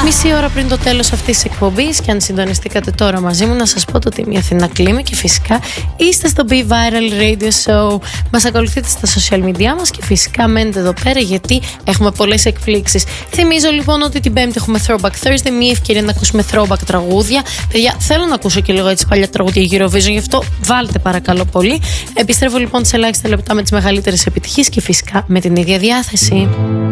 Μισή ώρα πριν το τέλος αυτής της εκπομπής, και αν συντονιστήκατε τώρα μαζί μου, να σας πω το Τίμη Αθήνα Κλίμη και φυσικά είστε στο Be Viral Radio Show. Μας ακολουθείτε στα social media μας και φυσικά μένετε εδώ πέρα γιατί έχουμε πολλές εκπλήξεις. Θυμίζω λοιπόν ότι την Πέμπτη έχουμε Throwback Thursday, μια ευκαιρία να ακούσουμε throwback τραγούδια. Παιδιά, θέλω να ακούσω και λίγο έτσι παλιά τραγούδια Eurovision, γι' αυτό βάλτε παρακαλώ πολύ. Επιστρέφω λοιπόν σε ελάχιστα λεπτά με τις μεγαλύτερες επιτυχίες και φυσικά με την ίδια διάθεση.